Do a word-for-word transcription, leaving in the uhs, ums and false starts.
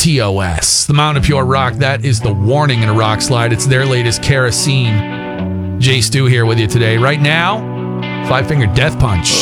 T O S. The Mountain of Pure Rock, that is the warning in a rock slide. It's their latest Kerosene. Jay Stu here with you today. Right now, Five Finger Death Punch.